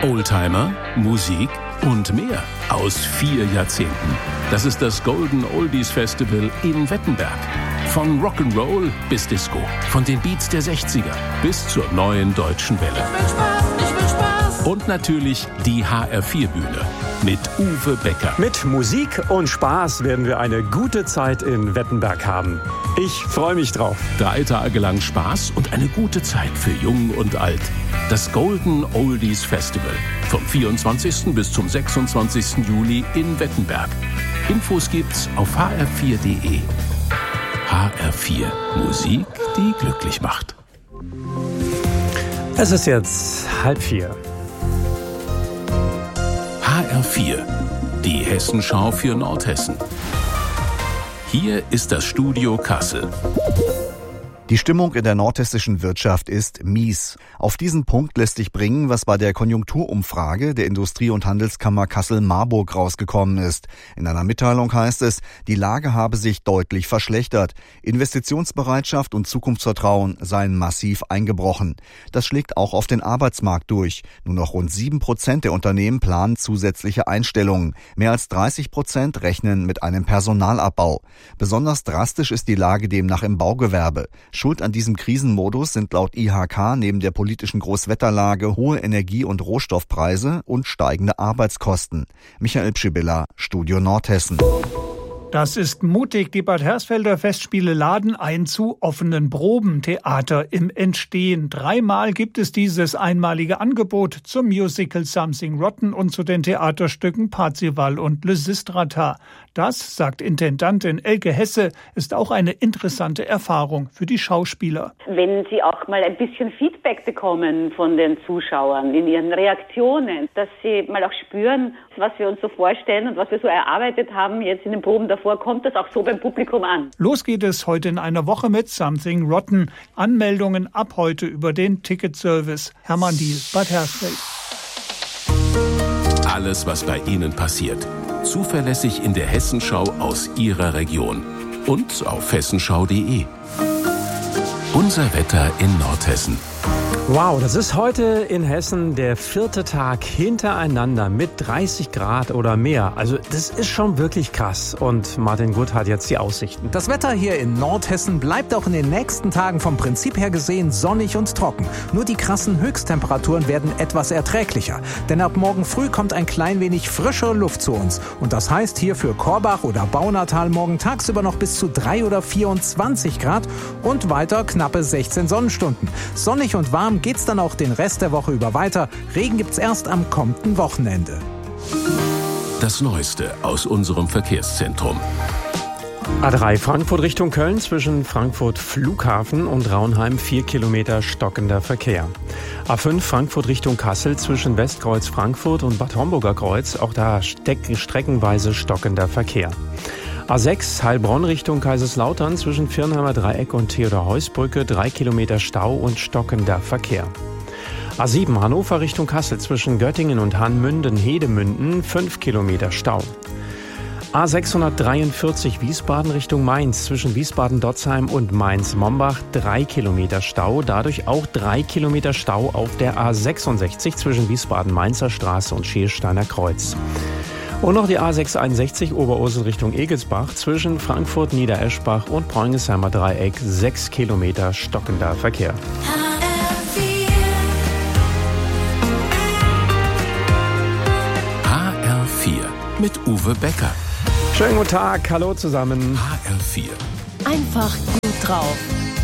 Oldtimer, Musik und mehr aus 4 Jahrzehnten. Das ist das Golden Oldies Festival in Wettenberg. Von Rock'n'Roll bis Disco, von den Beats der 60er bis zur neuen deutschen Welle. Ich will Spaß. Und natürlich die HR4-Bühne mit Uwe Becker. Mit Musik und Spaß werden wir eine gute Zeit in Wettenberg haben. Ich freue mich drauf. 3 Tage lang Spaß und eine gute Zeit für Jung und Alt. Das Golden Oldies Festival. Vom 24. bis zum 26. Juli in Wettenberg. Infos gibt's auf hr4.de. HR4. Musik, die glücklich macht. Es ist jetzt 3:30. HR4. Die Hessenschau für Nordhessen. Hier ist das Studio Kassel. Die Stimmung in der nordhessischen Wirtschaft ist mies. Auf diesen Punkt lässt sich bringen, was bei der Konjunkturumfrage der Industrie- und Handelskammer Kassel-Marburg rausgekommen ist. In einer Mitteilung heißt es, die Lage habe sich deutlich verschlechtert. Investitionsbereitschaft und Zukunftsvertrauen seien massiv eingebrochen. Das schlägt auch auf den Arbeitsmarkt durch. Nur noch rund 7% der Unternehmen planen zusätzliche Einstellungen. Mehr als 30% rechnen mit einem Personalabbau. Besonders drastisch ist die Lage demnach im Baugewerbe. Schuld an diesem Krisenmodus sind laut IHK neben der politischen Großwetterlage hohe Energie- und Rohstoffpreise und steigende Arbeitskosten. Michael Pschibilla, Studio Nordhessen. Das ist mutig. Die Bad Hersfelder Festspiele laden ein zu offenen Proben. Theater im Entstehen. 3-mal gibt es dieses einmalige Angebot zum Musical Something Rotten und zu den Theaterstücken Parzival und Lysistrata. Das, sagt Intendantin Elke Hesse, ist auch eine interessante Erfahrung für die Schauspieler. Wenn sie auch mal ein bisschen Feedback bekommen von den Zuschauern in ihren Reaktionen, dass sie mal auch spüren, was wir uns so vorstellen und was wir so erarbeitet haben jetzt in den Proben davor, kommt das auch so beim Publikum an. Los geht es heute in einer Woche mit Something Rotten. Anmeldungen ab heute über den Ticketservice. Hermann Diehl, Bad Hersfeld. Alles, was bei Ihnen passiert. Zuverlässig in der Hessenschau aus Ihrer Region. Und auf hessenschau.de. Unser Wetter in Nordhessen. Wow, das ist heute in Hessen der 4. Tag hintereinander mit 30 Grad oder mehr. Also das ist schon wirklich krass. Und Martin Gutt hat jetzt die Aussichten. Das Wetter hier in Nordhessen bleibt auch in den nächsten Tagen vom Prinzip her gesehen sonnig und trocken. Nur die krassen Höchsttemperaturen werden etwas erträglicher. Denn ab morgen früh kommt ein klein wenig frischere Luft zu uns. Und das heißt hier für Korbach oder Baunatal morgen tagsüber noch bis zu 3 oder 24 Grad und weiter knappe 16 Sonnenstunden. Sonnig und warm geht's dann auch den Rest der Woche über weiter. Regen gibt's erst am kommenden Wochenende. Das Neueste aus unserem Verkehrszentrum. A3 Frankfurt Richtung Köln zwischen Frankfurt Flughafen und Raunheim 4 Kilometer stockender Verkehr. A5 Frankfurt Richtung Kassel zwischen Westkreuz Frankfurt und Bad Homburger Kreuz, auch da streckenweise stockender Verkehr. A6 Heilbronn Richtung Kaiserslautern zwischen Firnheimer Dreieck und Theodor-Heuss-Brücke 3 Kilometer Stau und stockender Verkehr. A7 Hannover Richtung Kassel zwischen Göttingen und Hanmünden-Hedemünden 5 Kilometer Stau. A643 Wiesbaden Richtung Mainz zwischen Wiesbaden-Dotzheim und Mainz-Mombach 3 Kilometer Stau, dadurch auch 3 Kilometer Stau auf der A66 zwischen Wiesbaden-Mainzer Straße und Schiersteiner Kreuz. Und noch die A661 Oberursel Richtung Egelsbach zwischen Frankfurt, Niedereschbach und Preungesheimer Dreieck 6 Kilometer stockender Verkehr. HR4 mit Uwe Becker. Schönen guten Tag, hallo zusammen. HR4. Einfach gut drauf.